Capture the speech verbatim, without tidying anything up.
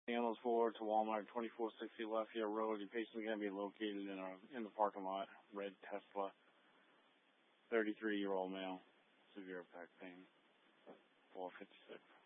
Animals forward to Walmart, twenty-four sixty Lafayette Road. Your patient is going to be located in our in the parking lot. Red Tesla, thirty-three year old male, severe back pain, four fifty-six.